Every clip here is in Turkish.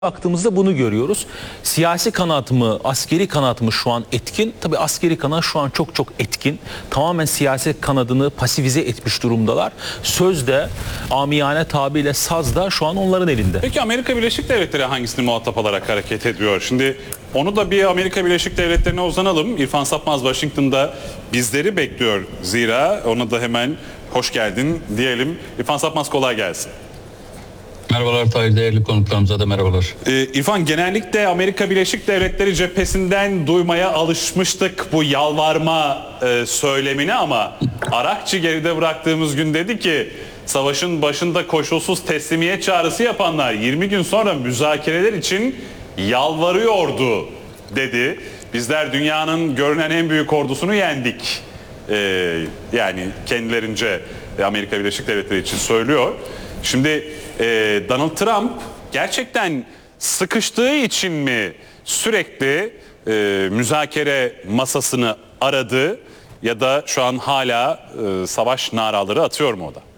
baktığımızda bunu görüyoruz. Siyasi kanat mı, askeri kanat mı şu an etkin? Tabii askeri kanat şu an çok etkin. Tamamen siyasi kanadını pasifize etmiş durumdalar. Sözde, amiyane tabirle sazda şu an onların elinde. Peki Amerika Birleşik Devletleri hangisini muhatap alarak hareket ediyor? Şimdi onu da bir Amerika Birleşik Devletleri'ne uzanalım. İrfan Sapmaz Washington'da bizleri bekliyor. Zira ona da hemen hoş geldin diyelim. İrfan Sapmaz, kolay gelsin. Merhabalar Tahir, değerli konuklarımıza da merhabalar. İrfan, genellikle Amerika Birleşik Devletleri cephesinden duymaya alışmıştık bu yalvarma söylemini, ama Arakçı geride bıraktığımız gün dedi ki savaşın başında koşulsuz teslimiyet çağrısı yapanlar 20 gün sonra müzakereler için yalvarıyordu dedi. Bizler dünyanın görünen en büyük ordusunu yendik. Yani kendilerince Amerika Birleşik Devletleri için söylüyor. Şimdi Donald Trump gerçekten sıkıştığı için mi sürekli müzakere masasını aradı, ya da şu an hala savaş naraları atıyor mu o da?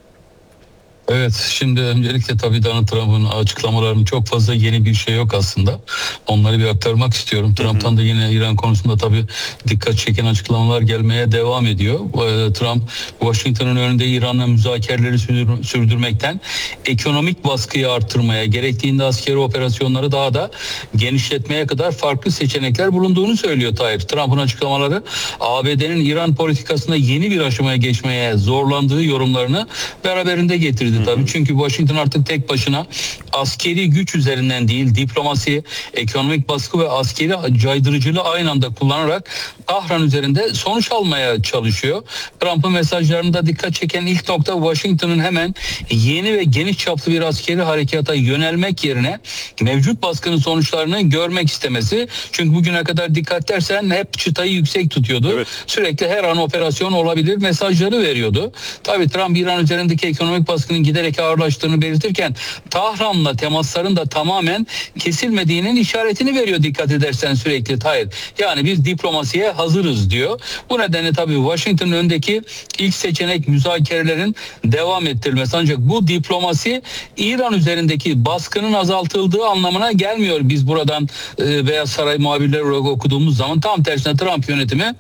Evet, şimdi öncelikle tabii Donald Trump'ın açıklamalarının çok fazla yeni bir şey yok aslında. Onları bir aktarmak istiyorum. Trump'tan da yine İran konusunda tabii dikkat çeken açıklamalar gelmeye devam ediyor. Trump, Washington'ın önünde İran'la müzakereleri sürdürmekten ekonomik baskıyı arttırmaya, gerektiğinde askeri operasyonları daha da genişletmeye kadar farklı seçenekler bulunduğunu söylüyor Tahir. Trump'ın açıklamaları ABD'nin İran politikasında yeni bir aşamaya geçmeye zorlandığı yorumlarını beraberinde getirdi. Tabii. Çünkü Washington artık tek başına askeri güç üzerinden değil, diplomasi, ekonomik baskı ve askeri caydırıcılığı aynı anda kullanarak Tahran üzerinde sonuç almaya çalışıyor. Trump'ın mesajlarında dikkat çeken ilk nokta, Washington'ın hemen yeni ve geniş çaplı bir askeri harekata yönelmek yerine mevcut baskının sonuçlarını görmek istemesi. Çünkü bugüne kadar dikkat dersen hep çıtayı yüksek tutuyordu. Evet. Sürekli her an operasyon olabilir mesajları veriyordu. Tabii Trump İran üzerindeki ekonomik baskının giderek ağırlaştığını belirtirken Tahran'la temasların da tamamen kesilmediğinin işaretini veriyor, dikkat edersen sürekli Tahir. Yani biz diplomasiye hazırız diyor. Bu nedenle tabii Washington'ın önündeki ilk seçenek müzakerelerin devam ettirilmesi. Ancak bu diplomasi İran üzerindeki baskının azaltıldığı anlamına gelmiyor. Biz buradan Beyaz Saray muhabirleri olarak okuduğumuz zaman tam tersine Trump yönetimi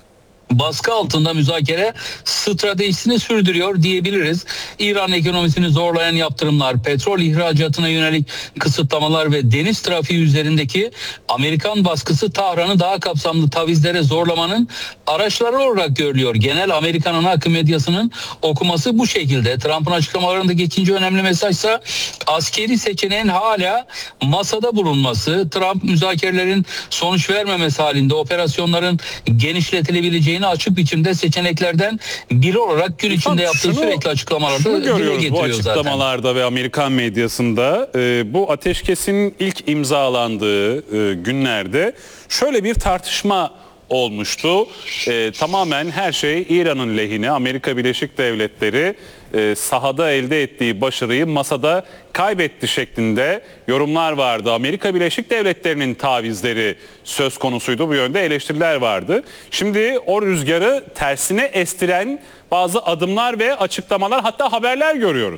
baskı altında müzakere stratejisini sürdürüyor diyebiliriz. İran ekonomisini zorlayan yaptırımlar, petrol ihracatına yönelik kısıtlamalar ve deniz trafiği üzerindeki Amerikan baskısı Tahran'ı daha kapsamlı tavizlere zorlamanın araçları olarak görülüyor. Genel Amerikan ana akım medyasının okuması bu şekilde. Trump'ın açıklamalarındaki ikinci önemli mesajsa askeri seçeneğin hala masada bulunması. Trump müzakerelerin sonuç vermemesi halinde operasyonların genişletilebileceği açık biçimde seçeneklerden biri olarak gün içinde yaptığı sürekli açıklamalarda dile getiriyor. Bu açıklamalarda zaten ve Amerikan medyasında bu ateşkesin ilk imzalandığı günlerde şöyle bir tartışma olmuştu. Tamamen her şey İran'ın lehine. Amerika Birleşik Devletleri sahada elde ettiği başarıyı masada kaybetti şeklinde yorumlar vardı. Amerika Birleşik Devletleri'nin tavizleri söz konusuydu. Bu yönde eleştiriler vardı. Şimdi o rüzgarı tersine estiren bazı adımlar ve açıklamalar, hatta haberler görüyoruz.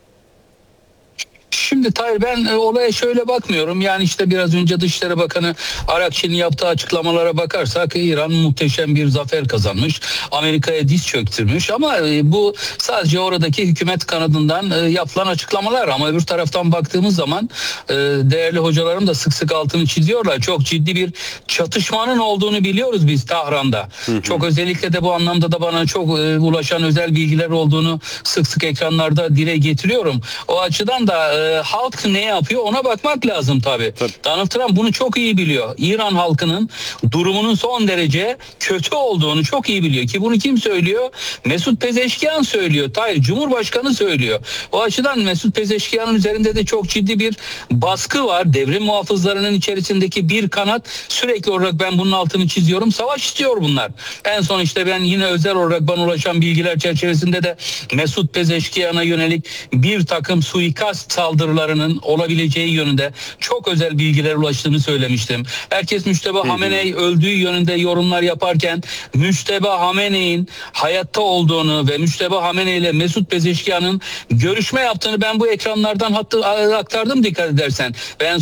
Şimdi Tahir, ben olaya şöyle bakmıyorum. Yani işte biraz önce Dışişleri Bakanı Arakçı'nın yaptığı açıklamalara bakarsak İran muhteşem bir zafer kazanmış. Amerika'ya diz çöktürmüş, ama bu sadece oradaki hükümet kanadından yapılan açıklamalar. Ama öbür taraftan baktığımız zaman değerli hocalarım da sık sık altını çiziyorlar. Çok ciddi bir çatışmanın olduğunu biliyoruz biz Tahran'da. Çok özellikle de bu anlamda da bana çok ulaşan özel bilgiler olduğunu sık sık ekranlarda dile getiriyorum. O açıdan da halk ne yapıyor ona bakmak lazım tabii. Donald Trump bunu çok iyi biliyor. İran halkının durumunun son derece kötü olduğunu çok iyi biliyor ki bunu kim söylüyor? Mesut Pezeşkiyan söylüyor. Tahir, Cumhurbaşkanı söylüyor. O açıdan Mesut Pezeşkiyan'ın üzerinde de çok ciddi bir baskı var. Devrim muhafızlarının içerisindeki bir kanat sürekli olarak, ben bunun altını çiziyorum, savaş istiyor bunlar. En son işte ben yine özel olarak bana ulaşan bilgiler çerçevesinde de Mesut Pezeşkiyan'a yönelik bir takım suikast saldırıları saldırılarının olabileceği yönünde çok özel bilgiler ulaştığını söylemiştim. Herkes Müşteba Hamenei öldüğü yönünde yorumlar yaparken Müşteba Hamenei'nin hayatta olduğunu ve Müşteba Hamenei ile Mesut Pezeşkian'ın görüşme yaptığını ben bu ekranlardan hatta aktardım, dikkat edersen. Ben